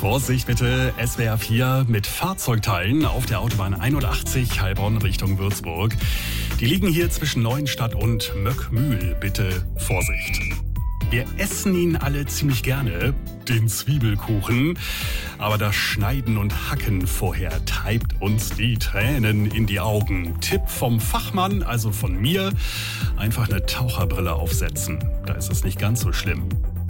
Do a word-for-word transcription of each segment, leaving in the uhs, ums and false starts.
Vorsicht bitte, S W R vier mit Fahrzeugteilen auf der Autobahn einundachtzig Heilbronn Richtung Würzburg. Die liegen hier zwischen Neuenstadt und Möckmühl. Bitte Vorsicht. Wir essen ihn alle ziemlich gerne, den Zwiebelkuchen. Aber das Schneiden und Hacken vorher treibt uns die Tränen in die Augen. Tipp vom Fachmann, also von mir, einfach eine Taucherbrille aufsetzen. Da ist es nicht ganz so schlimm.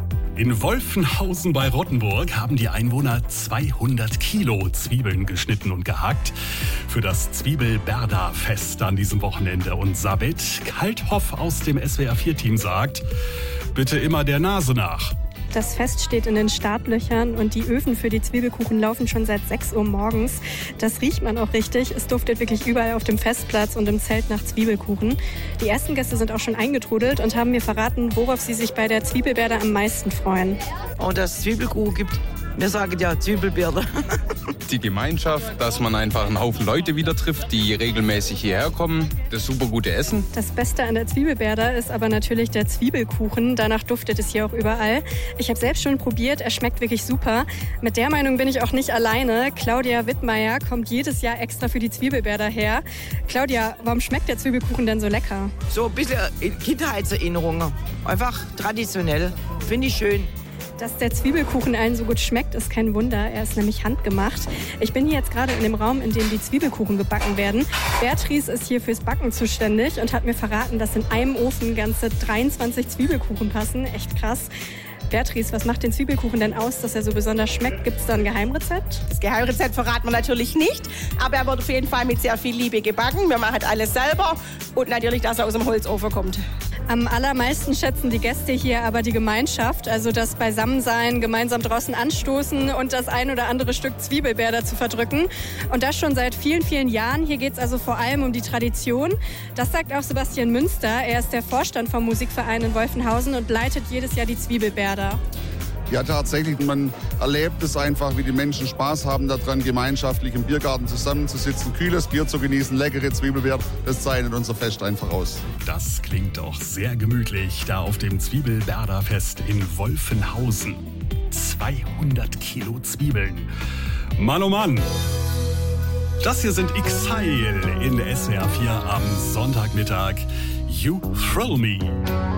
In Wolfenhausen bei Rottenburg haben die Einwohner zweihundert Kilo Zwiebeln geschnitten und gehackt für das Zwiebelberda-Fest an diesem Wochenende. Und Sabet Kalthoff aus dem S W R vier Team sagt, bitte immer der Nase nach. Das Fest steht in den Startlöchern und die Öfen für die Zwiebelkuchen laufen schon seit sechs Uhr morgens. Das riecht man auch richtig. Es duftet wirklich überall auf dem Festplatz und im Zelt nach Zwiebelkuchen. Die ersten Gäste sind auch schon eingetrudelt und haben mir verraten, worauf sie sich bei der Zwiebelberda am meisten freuen. Und dass es Zwiebelkuchen gibt. Wir sagen ja Zwiebelberda. Die Gemeinschaft, dass man einfach einen Haufen Leute wieder trifft, die regelmäßig hierher kommen. Das super gute Essen. Das Beste an der Zwiebelberda ist aber natürlich der Zwiebelkuchen. Danach duftet es hier auch überall. Ich habe selbst schon probiert, er schmeckt wirklich super. Mit der Meinung bin ich auch nicht alleine. Claudia Wittmeier kommt jedes Jahr extra für die Zwiebelberda her. Claudia, warum schmeckt der Zwiebelkuchen denn so lecker? So ein bisschen Kindheitserinnerungen. Einfach traditionell. Finde ich schön. Dass der Zwiebelkuchen allen so gut schmeckt, ist kein Wunder. Er ist nämlich handgemacht. Ich bin hier jetzt gerade in dem Raum, in dem die Zwiebelkuchen gebacken werden. Beatrice ist hier fürs Backen zuständig und hat mir verraten, dass in einem Ofen ganze dreiundzwanzig Zwiebelkuchen passen. Echt krass. Beatrice, was macht den Zwiebelkuchen denn aus, dass er so besonders schmeckt? Gibt es da ein Geheimrezept? Das Geheimrezept verraten wir natürlich nicht, aber er wird auf jeden Fall mit sehr viel Liebe gebacken. Wir machen alles selber und natürlich, dass er aus dem Holzofen kommt. Am allermeisten schätzen die Gäste hier aber die Gemeinschaft, also das Beisammensein, gemeinsam draußen anstoßen und das ein oder andere Stück Zwiebelberda zu verdrücken. Und das schon seit vielen, vielen Jahren. Hier geht es also vor allem um die Tradition. Das sagt auch Sebastian Münster. Er ist der Vorstand vom Musikverein in Wolfenhausen und leitet jedes Jahr die Zwiebelberda. Ja, tatsächlich, man erlebt es einfach, wie die Menschen Spaß haben daran, gemeinschaftlich im Biergarten zusammenzusitzen, kühles Bier zu genießen, leckere Zwiebelbeeren. Das zeichnet unser Fest einfach aus. Das klingt doch sehr gemütlich, da auf dem Zwiebelberda-Fest in Wolfenhausen. zweihundert Kilo Zwiebeln. Mann, oh Mann! Das hier sind Exile in S W R vier am Sonntagmittag. You Thrill Me.